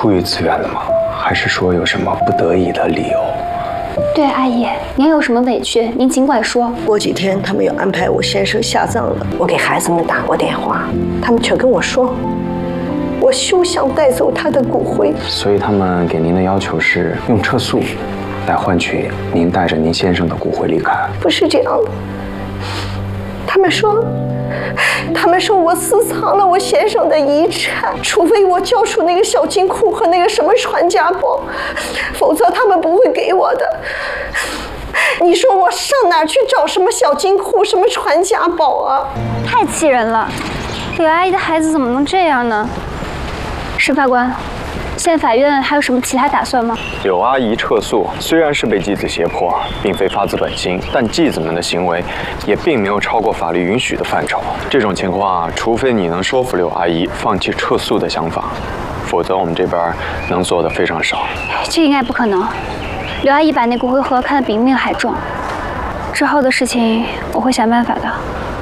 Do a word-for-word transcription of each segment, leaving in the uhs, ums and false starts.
出于自愿的吗？还是说有什么不得已的理由？ 对，阿姨，您有什么委屈，您尽管说。 过几天他们要安排我先生下葬了，我给孩子们打过电话，他们却跟我说，我休想带走他的骨灰。 所以他们给您的要求是用撤诉来换取您带着您先生的骨灰离开？ 不是这样的，他们说。他们说我私藏了我先生的遗产，除非我交出那个小金库和那个什么传家宝，否则他们不会给我的。你说我上哪去找什么小金库、什么传家宝啊？ 太气人了！柳阿姨的孩子怎么能这样呢？审法官，现在法院还有什么其他打算吗？ 柳阿姨撤诉虽然是被继子胁迫，并非发自本心，但继子们的行为也并没有超过法律允许的范畴。这种情况啊，除非你能说服柳阿姨放弃撤诉的想法，否则我们这边能做的非常少。 这应该不可能。柳阿姨把那骨灰盒看得比命还重，之后的事情我会想办法的。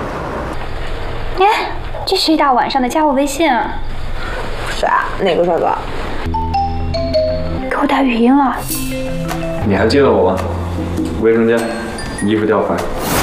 哎，这是一大晚上的加我微信啊！ 是啊，哪个帅哥？ 给我打语音了。 你还记得我吗？卫生间，衣服掉快。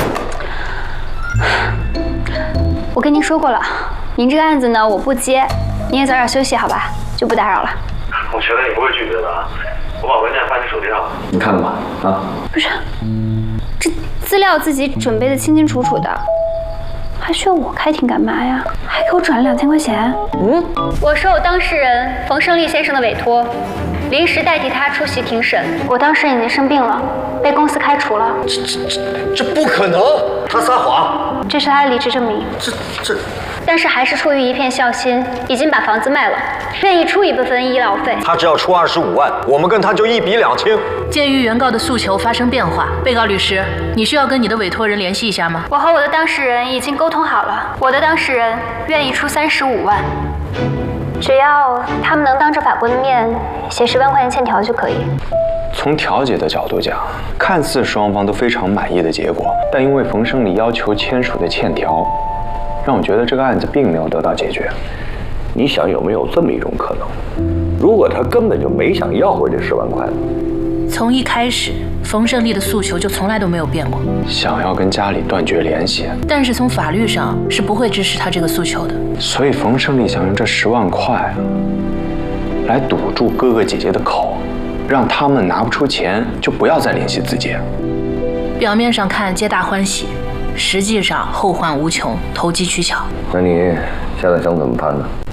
我跟您说过了，您这个案子呢，我不接，您也早点休息好吧，就不打扰了。 我觉得你不会拒绝的，我把文件发你手机上。 你看了吗？啊？ 不是，这资料自己准备的清清楚楚的，还需要我开庭干嘛呀？还给我转了两千块钱。嗯，我受当事人冯胜利先生的委托，临时代替他出席庭审。我当事人已经生病了，被公司开除了。 这这这这不可能！他撒谎。 这是他的离职证明。 这这。 但是还是出于一片孝心，已经把房子卖了，愿意出一部分医疗费。 他只要出二十五万，我们跟他就一笔两清。 鉴于原告的诉求发生变化，被告律师，你需要跟你的委托人联系一下吗？ 我和我的当事人已经沟通好了，我的当事人愿意出三十五万，只要他们能当着法官的面写十万块钱欠条就可以。 从调解的角度讲，看似双方都非常满意的结果，但因为冯胜利要求签署的欠条，让我觉得这个案子并没有得到解决。 你想有没有这么一种可能？如果他根本就没想要回这十万块， 从一开始，冯胜利的诉求就从来都没有变过， 想要跟家里断绝联系。 但是从法律上是不会支持他这个诉求的。 所以冯胜利想用这十万块来堵住哥哥姐姐的口，让他们拿不出钱，就不要再联系自己。 表面上看皆大欢喜，实际上后患无穷，投机取巧。 那你现在想怎么办呢？